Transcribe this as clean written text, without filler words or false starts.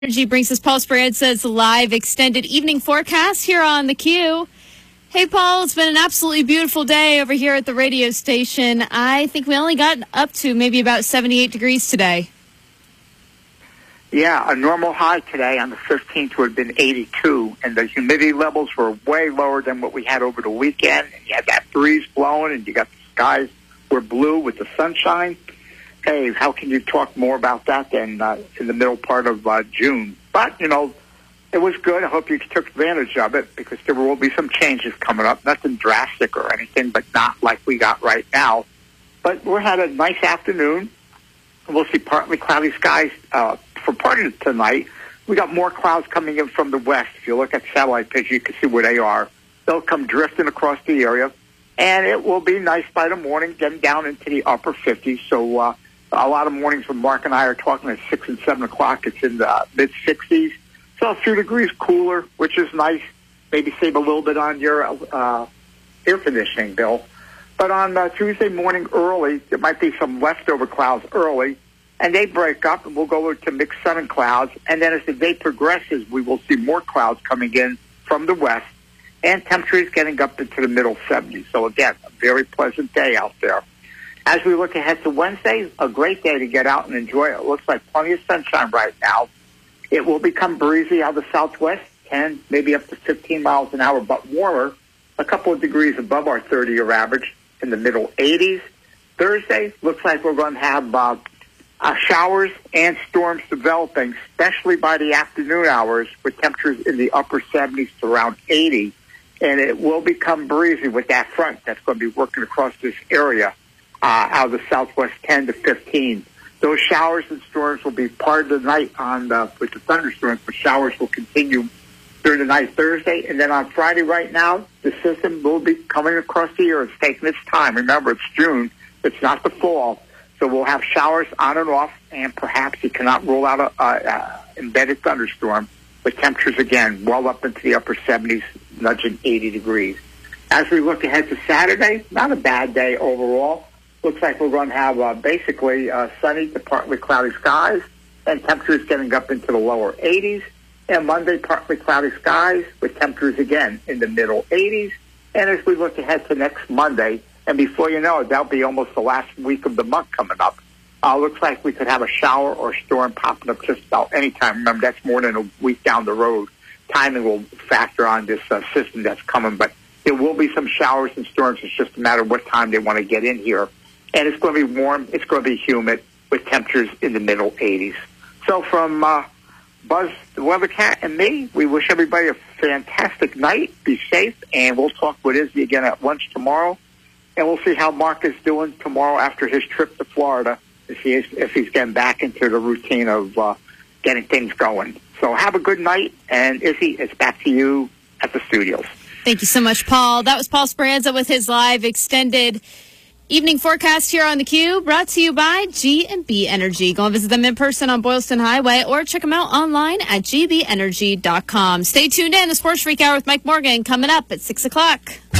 Energy brings us Paul Speranza's live extended evening forecast here on the Q. Hey, Paul, it's been an absolutely beautiful day over here at the radio station. I think we only got up to maybe about 78 degrees today. Yeah, a normal high today on the 15th would have been 82, and the humidity levels were way lower than what we had over the weekend. And you had that breeze blowing, and you got the skies were blue with the sunshine. Hey, how can you talk more about that than in the middle part of June? But, it was good. I hope you took advantage of it because there will be some changes coming up. Nothing drastic or anything, but not like we got right now. But we had a nice afternoon. We'll see partly cloudy skies for part of tonight. We got more clouds coming in from the west. If you look at satellite picture, you can see where they are. They'll come drifting across the area. And it will be nice by the morning, getting down into the upper 50s. So a lot of mornings when Mark and I are talking at 6 and 7 o'clock, it's in the mid-60s. So a few degrees cooler, which is nice. Maybe save a little bit on your air conditioning bill. But on Tuesday morning early, there might be some leftover clouds early, and they break up, and we'll go to mixed sun and clouds. And then as the day progresses, we will see more clouds coming in from the west, and temperatures getting up into the middle 70s. So again, a very pleasant day out there. As we look ahead to Wednesday, a great day to get out and enjoy. It looks like plenty of sunshine right now. It will become breezy out of the southwest, 10, maybe up to 15 miles an hour, but warmer, a couple of degrees above our 30-year average in the middle 80s. Thursday, looks like we're going to have showers and storms developing, especially by the afternoon hours, with temperatures in the upper 70s to around 80. And it will become breezy with that front that's going to be working across this area. Out of the southwest 10 to 15. Those showers and storms will be part of the night with the thunderstorms, but showers will continue during the night Thursday. And then on Friday right now, the system will be coming across the air. It's taking its time. Remember, it's June. It's not the fall. So we'll have showers on and off, and perhaps you cannot rule out an embedded thunderstorm, with temperatures, again, well up into the upper 70s, nudging 80 degrees. As we look ahead to Saturday, not a bad day overall. Looks like we're going to have basically sunny to partly cloudy skies, and temperatures getting up into the lower 80s. And Monday, partly cloudy skies with temperatures again in the middle 80s. And as we look ahead to next Monday, and before you know it, that'll be almost the last week of the month coming up. Looks like we could have a shower or storm popping up just about any time. Remember, that's more than a week down the road. Timing will factor on this system that's coming, but there will be some showers and storms. It's just a matter of what time they want to get in here. And it's going to be warm. It's going to be humid with temperatures in the middle 80s. So from Buzz, the Weather Cat, and me, we wish everybody a fantastic night. Be safe, and we'll talk with Izzy again at lunch tomorrow. And we'll see how Mark is doing tomorrow after his trip to Florida, if he's getting back into the routine of getting things going. So have a good night, and Izzy, it's back to you at the studios. Thank you so much, Paul. That was Paul Speranza with his live extended evening forecast here on the Q, brought to you by G&B Energy. Go and visit them in person on Boylston Highway or check them out online at gbenergy.com. Stay tuned in. The Sports Freak Hour with Mike Morgan coming up at 6 o'clock.